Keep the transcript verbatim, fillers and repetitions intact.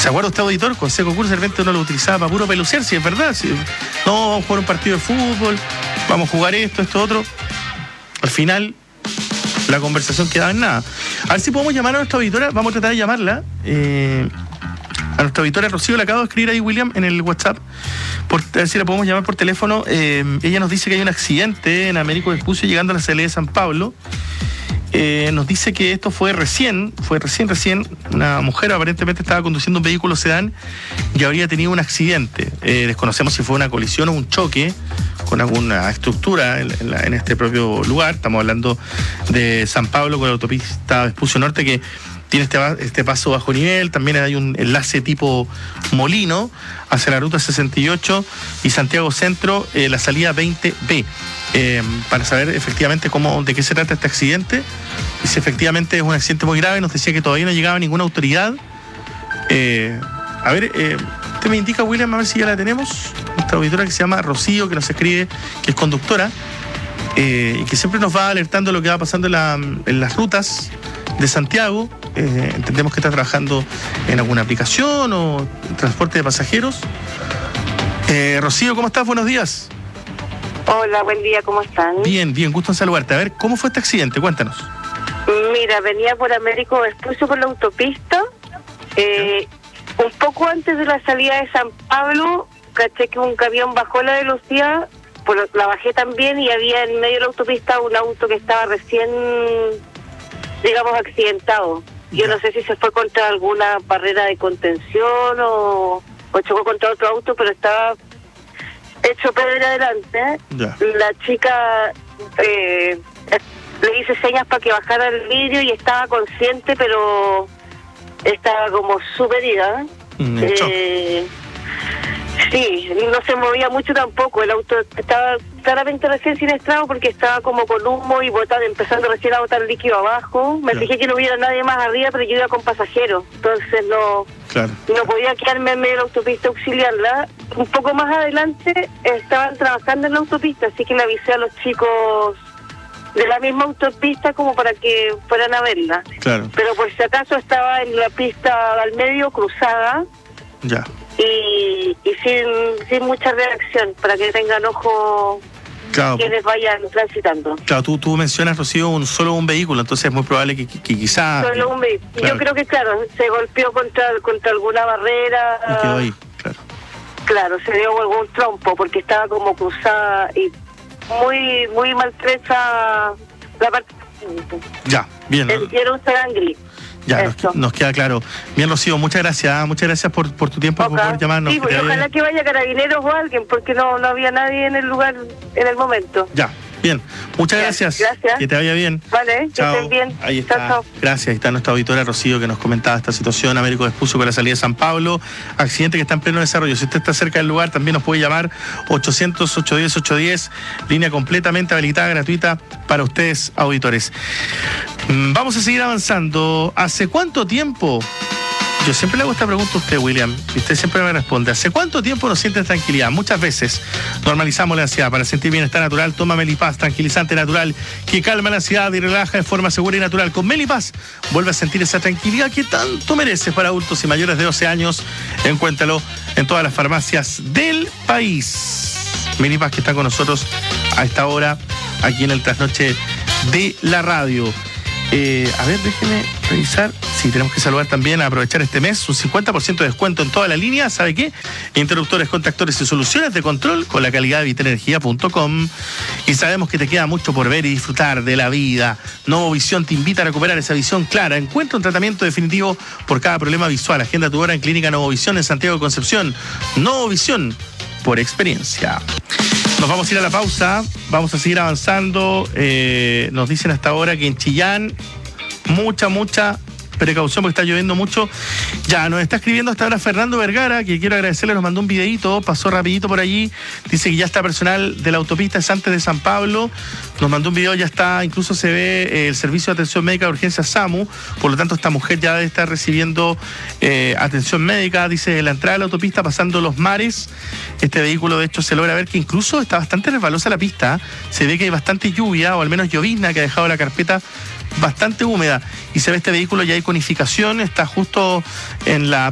¿Se acuerda usted, auditor? Consejo Curso, de repente uno lo utilizaba para puro pelucear, si es verdad. Si, no, vamos a jugar un partido de fútbol, vamos a jugar esto, esto, otro. Al final, la conversación quedaba en nada. A ver si podemos llamar a nuestra auditora, vamos a tratar de llamarla. Eh, a nuestra auditora Rocío, le acabo de escribir ahí, William, en el WhatsApp, por, a ver si la podemos llamar por teléfono. Eh, ella nos dice que hay un accidente en Américo Vespucio llegando a la salida de San Pablo. Eh, nos dice que esto fue recién, fue recién, recién, una mujer aparentemente estaba conduciendo un vehículo sedán y habría tenido un accidente. Eh, desconocemos si fue una colisión o un choque con alguna estructura en, en, la, en este propio lugar. Estamos hablando de San Pablo con la autopista Vespucio Norte, que tiene este, este paso bajo nivel. También hay un enlace tipo molino hacia la ruta sesenta y ocho y Santiago Centro, eh, la salida veinte B. Eh, para saber efectivamente cómo, de qué se trata este accidente, y si efectivamente es un accidente muy grave. Nos decía que todavía no llegaba ninguna autoridad. Eh, a ver, eh, usted me indica, William, a ver si ya la tenemos. Nuestra auditora, que se llama Rocío, que nos escribe, que es conductora, eh, y que siempre nos va alertando lo que va pasando en, la, en las rutas de Santiago. Eh, entendemos que está trabajando en alguna aplicación o en transporte de pasajeros. Eh, Rocío, ¿cómo estás? Buenos días. Hola, buen día, ¿cómo están? Bien, bien, gusto en saludarte. A ver, ¿cómo fue este accidente? Cuéntanos. Mira, venía por Américo Vespucio por la autopista. Eh, un poco antes de la salida de San Pablo, caché que un camión bajó la velocidad, por, la bajé también, y había en medio de la autopista un auto que estaba recién, digamos, accidentado. Yo no sé si se fue contra alguna barrera de contención o, o chocó contra otro auto, pero estaba hecho pedra adelante. Ya. La chica eh, le hice señas para que bajara el vidrio y estaba consciente, pero estaba como súper herida. Mm, eh, sí, no se movía mucho tampoco. El auto estaba claramente recién siniestrado porque estaba como con humo y botando, empezando recién a botar líquido abajo. Me Claro. fijé que no hubiera nadie más arriba, pero yo iba con pasajeros, entonces no Claro. no podía quedarme en medio de la autopista a auxiliarla. Un poco más adelante estaban trabajando en la autopista, así que le avisé a los chicos de la misma autopista como para que fueran a verla. Claro. Pero por si acaso estaba en la pista al medio, cruzada, Ya. y, y sin, sin mucha reacción, para que tengan ojo Claro. quienes vayan transitando. Claro, tú, tú mencionas, Rocío, un, solo un vehículo, entonces es muy probable que, que, que quizás... Solo un ve- Claro. Yo creo que, claro, se golpeó contra, contra alguna barrera. Y quedó ahí, claro. Claro, se dio algún trompo porque estaba como cruzada y muy muy maltrecha la parte. Ya, bien. El, y era un sedán gris. Ya, nos, Eso. nos queda claro. Bien, Rocío, muchas gracias. ¿eh? Muchas gracias por, por tu tiempo, por, Oca. por llamarnos. Sí, que te pues, vaya ojalá bien. que vaya Carabineros o alguien, porque no no había nadie en el lugar en el momento. Ya, bien. Muchas Ya, gracias. gracias. Que te vaya bien. Vale, que Chao. estén bien. Ahí está. Chao, chao. Gracias. Ahí está nuestra auditora Rocío, que nos comentaba esta situación. Américo Vespucio con la salida de San Pablo. Accidente que está en pleno desarrollo. Si usted está cerca del lugar, también nos puede llamar ochocientos, ochocientos diez, ochocientos diez. Línea completamente habilitada, gratuita para ustedes, auditores. Mm, Vamos a seguir avanzando. ¿Hace cuánto tiempo? Yo siempre le hago esta pregunta a usted, William, y usted siempre me responde. ¿Hace cuánto tiempo nos sientes tranquilidad? Muchas veces normalizamos la ansiedad. Para sentir bienestar natural, toma Melipaz, tranquilizante natural, que calma la ansiedad y relaja de forma segura y natural. Con Melipaz, vuelve a sentir esa tranquilidad que tanto mereces. Para adultos y mayores de doce años, encuéntralo en todas las farmacias del país. Melipaz, que está con nosotros a esta hora, aquí en el Trasnoche de la Radio. Eh, a ver, déjeme revisar. Sí, tenemos que saludar también, a aprovechar este mes, un cincuenta por ciento de descuento en toda la línea. ¿Sabe qué? Interruptores, contactores y soluciones de control con la calidad de vitenergia punto com. Y sabemos que te queda mucho por ver y disfrutar de la vida. Novovisión te invita a recuperar esa visión clara. Encuentra un tratamiento definitivo por cada problema visual. Agenda tu hora en Clínica Novovisión en Santiago de Concepción. Novovisión por experiencia. Nos vamos a ir a la pausa, vamos a seguir avanzando. Eh, nos dicen hasta ahora que en Chillán, mucha, mucha precaución porque está lloviendo mucho. Ya, nos está escribiendo hasta ahora Fernando Vergara, que quiero agradecerle, nos mandó un videíto, pasó rapidito por allí. Dice que ya está personal de la autopista, es antes de San Pablo. Nos mandó un video, ya está, incluso se ve eh, el servicio de atención médica de urgencia SAMU. Por lo tanto, esta mujer ya debe estar recibiendo eh, atención médica. Dice, en la entrada de la autopista, pasando los mares, este vehículo, de hecho, se logra ver que incluso está bastante resbalosa la pista. Se ve que hay bastante lluvia, o al menos llovizna, que ha dejado la carpeta bastante húmeda. Y se ve este vehículo, ya hay conificación, está justo en la